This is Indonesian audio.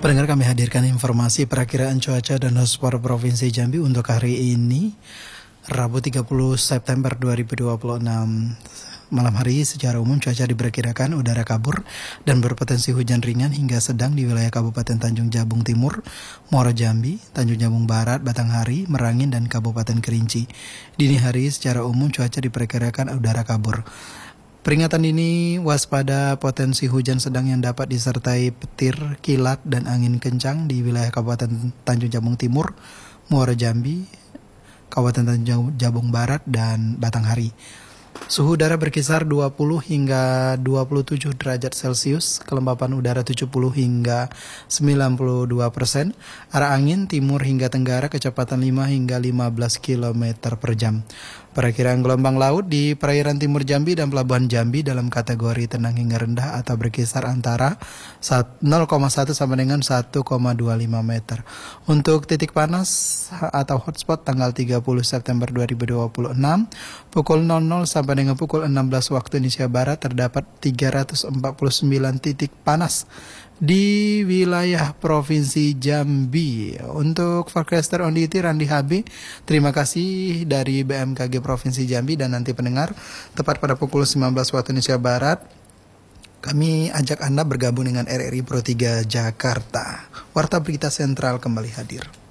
Pendengar, kami hadirkan informasi perakiraan cuaca dan hotspot Provinsi Jambi untuk hari ini, Rabu 30 September 2026. Malam hari secara umum cuaca diperkirakan udara kabur dan berpotensi hujan ringan hingga sedang di wilayah Kabupaten Tanjung Jabung Timur, Muaro Jambi, Tanjung Jabung Barat, Batanghari, Merangin, dan Kabupaten Kerinci. Dini hari secara umum cuaca diperkirakan udara kabur. Peringatan ini waspada potensi hujan sedang yang dapat disertai petir, kilat, dan angin kencang di wilayah Kabupaten Tanjung Jabung Timur, Muaro Jambi, Kabupaten Tanjung Jabung Barat, dan Batanghari. Suhu udara berkisar 20 hingga 27 derajat Celcius, kelembapan udara 70 hingga 92%, arah angin timur hingga tenggara kecepatan 5 hingga 15 km per jam. Perakiraan gelombang laut di perairan timur Jambi dan pelabuhan Jambi dalam kategori tenang hingga rendah atau berkisar antara 0,1 sampai dengan 1,25 meter. Untuk titik panas atau hotspot tanggal 30 September 2026, pukul 00 sampai dengan pukul 16 waktu Indonesia Barat terdapat 349 titik panas di wilayah Provinsi Jambi. Untuk forecaster on duty Randi HB, terima kasih dari BMKG Provinsi Jambi. Dan nanti pendengar, tepat pada pukul 19 waktu Indonesia Barat, kami ajak Anda bergabung dengan RRI Pro 3 Jakarta. Warta Berita Sentral kembali hadir.